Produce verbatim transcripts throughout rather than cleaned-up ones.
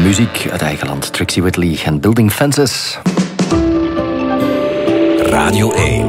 Muziek uit eigen land. Trixie Whitley en Building Fences. Radio één.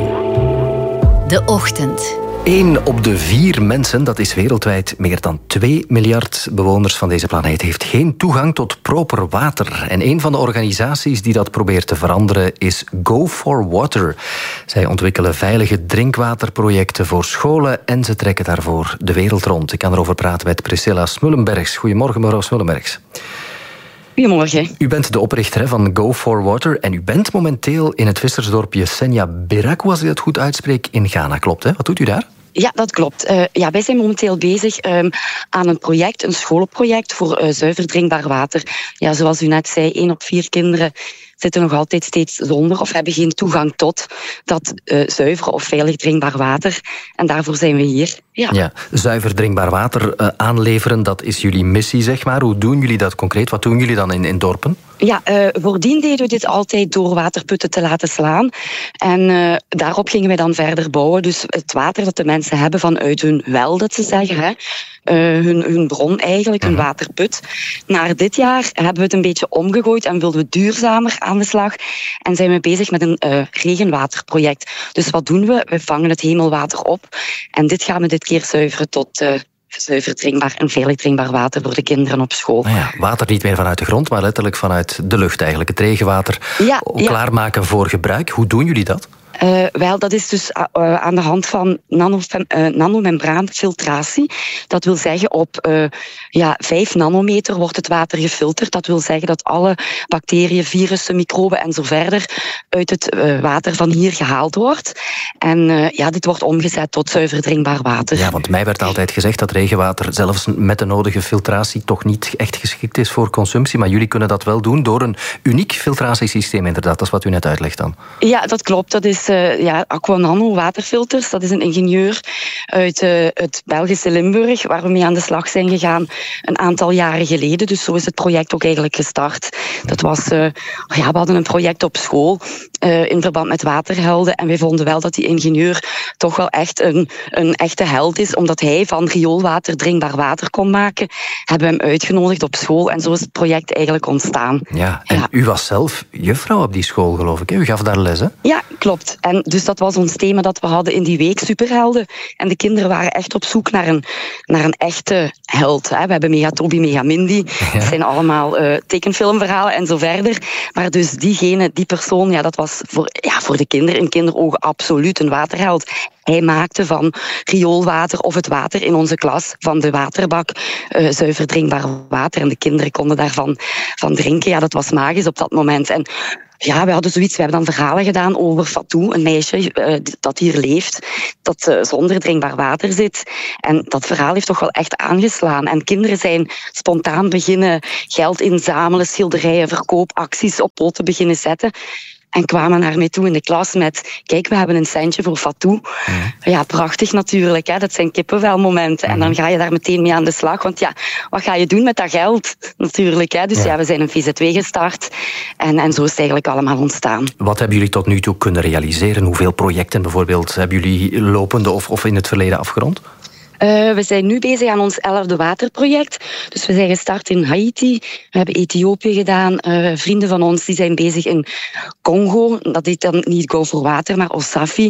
De Ochtend. Eén op de vier mensen, dat is wereldwijd meer dan twee miljard bewoners van deze planeet, heeft geen toegang tot proper water. En een van de organisaties die dat probeert te veranderen is Go for Water. Zij ontwikkelen veilige drinkwaterprojecten voor scholen en ze trekken daarvoor de wereld rond. Ik kan erover praten met Priscilla Smullenbergs. Goedemorgen, mevrouw Smullenbergs. Goedemorgen. U bent de oprichter van Go for Water en u bent momenteel in het vissersdorpje Senya Biraku, als ik het goed uitspreek, in Ghana. Klopt, hè? Wat doet u daar? Ja, dat klopt. Uh, ja, wij zijn momenteel bezig um, aan een project, een scholenproject voor uh, zuiver drinkbaar water. Ja, zoals u net zei, één op vier kinderen zitten nog altijd steeds zonder of hebben geen toegang tot dat uh, zuiver of veilig drinkbaar water. En daarvoor zijn we hier. Ja, ja zuiver drinkbaar water uh, aanleveren, dat is jullie missie, zeg maar. Hoe doen jullie dat concreet? Wat doen jullie dan in, in dorpen? Ja, uh, voordien deden we dit altijd door waterputten te laten slaan. En uh, daarop gingen wij dan verder bouwen. Dus het water dat de mensen hebben vanuit hun wel, dat ze zeggen, hè, uh, hun, hun bron eigenlijk, hun waterput. Naar dit jaar hebben we het een beetje omgegooid en wilden we duurzamer aan de slag. En zijn we bezig met een uh, regenwaterproject. Dus wat doen we? We vangen het hemelwater op. En dit gaan we dit keer zuiveren tot Uh, zuiver drinkbaar en veilig drinkbaar water voor de kinderen op school. Nou ja, water niet meer vanuit de grond, maar letterlijk vanuit de lucht eigenlijk. Het regenwater ja, klaarmaken ja. voor gebruik. Hoe doen jullie dat? Uh, wel, dat is dus uh, aan de hand van nano, uh, nanomembraanfiltratie. Dat wil zeggen, op uh, ja, vijf nanometer wordt het water gefilterd. Dat wil zeggen dat alle bacteriën, virussen, microben en zo verder uit het uh, water van hier gehaald wordt. En uh, ja, dit wordt omgezet tot zuiver drinkbaar water. Ja, want mij werd altijd gezegd dat regenwater zelfs met de nodige filtratie toch niet echt geschikt is voor consumptie. Maar jullie kunnen dat wel doen door een uniek filtratiesysteem, inderdaad. Dat is wat u net uitlegt dan. Ja, dat klopt. Dat is Uh, ja, Aquanano waterfilters. Dat is een ingenieur uit uh, het Belgische Limburg, waar we mee aan de slag zijn gegaan een aantal jaren geleden. Dus zo is het project ook eigenlijk gestart. Dat was, uh, ja, we hadden een project op school uh, in verband met waterhelden en wij vonden wel dat die ingenieur toch wel echt een, een echte held is, omdat hij van rioolwater drinkbaar water kon maken. Hebben we hem uitgenodigd op school en zo is het project eigenlijk ontstaan. Ja, en ja. U was zelf juffrouw op die school, geloof ik. Hè? U gaf daar les, hè? Ja, klopt. En dus dat was ons thema dat we hadden in die week, superhelden. En de kinderen waren echt op zoek naar een, naar een echte held. Hè. We hebben Megatobi, Megamindy. Ja. Dat zijn allemaal uh, tekenfilmverhalen en zo verder. Maar dus diegene, die persoon, ja, dat was voor, ja, voor de kinderen in kinderogen absoluut een waterheld. Hij maakte van rioolwater of het water in onze klas, van de waterbak, uh, zuiver drinkbaar water. En de kinderen konden daarvan van drinken. Ja, dat was magisch op dat moment. En ja, we hadden zoiets. We hebben dan verhalen gedaan over Fatou, een meisje uh, dat hier leeft, dat uh, zonder drinkbaar water zit. En dat verhaal heeft toch wel echt aangeslaan. En kinderen zijn spontaan beginnen geld inzamelen, schilderijen, verkoopacties op poten beginnen zetten. En kwamen naar mij toe in de klas met, kijk, we hebben een centje voor Fatou. Ja, ja prachtig natuurlijk. Hè? Dat zijn kippenvelmomenten. En dan ga je daar meteen mee aan de slag. Want ja, wat ga je doen met dat geld? Natuurlijk. Hè? Dus ja. ja, we zijn een V Z W gestart. En, en zo is het eigenlijk allemaal ontstaan. Wat hebben jullie tot nu toe kunnen realiseren? Hoeveel projecten bijvoorbeeld hebben jullie lopende of, of in het verleden afgerond? Uh, we zijn nu bezig aan ons elfde waterproject. Dus we zijn gestart in Haiti. We hebben Ethiopië gedaan. Uh, vrienden van ons die zijn bezig in Congo. Dat heet dan niet Go for Water, maar Osafi.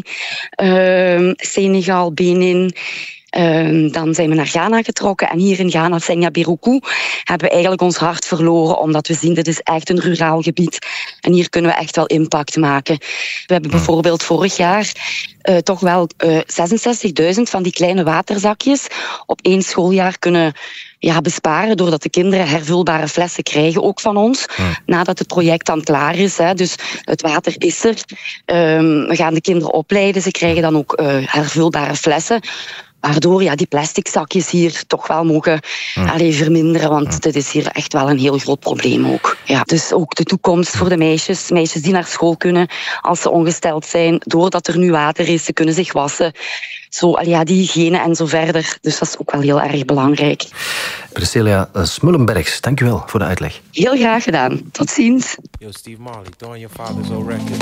Uh, Senegal, Benin. Uh, dan zijn we naar Ghana getrokken. En hier in Ghana, Senya Biraku, hebben we eigenlijk ons hart verloren. Omdat we zien, dit is echt een ruraal gebied. En hier kunnen we echt wel impact maken. We hebben bijvoorbeeld vorig jaar uh, toch wel uh, zesenzestigduizend van die kleine waterzakjes op één schooljaar kunnen ja, besparen, doordat de kinderen hervulbare flessen krijgen, ook van ons, ja. nadat het project dan klaar is. Hè. Dus het water is er. Um, we gaan de kinderen opleiden. Ze krijgen dan ook uh, hervulbare flessen. Waardoor ja, die plastic zakjes hier toch wel mogen ja. allee, verminderen. Want ja. dit is hier echt wel een heel groot probleem ook. Ja, dus ook de toekomst voor de meisjes. Meisjes die naar school kunnen als ze ongesteld zijn. Doordat er nu water is, ze kunnen zich wassen. Zo, allee, ja, die hygiëne en zo verder. Dus dat is ook wel heel erg belangrijk. Priscilla Smullenbergs, dank u wel voor de uitleg. Heel graag gedaan. Tot ziens. Yo, Steve Marley, throwing your father's old record.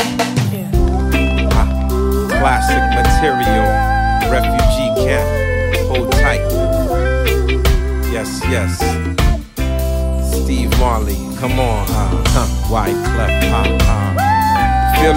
Yeah. Ah, classic material. Refugee camp, hold tight. Yes, yes. Steve Marley. Come on, uh, huh? White clef, ha, ha.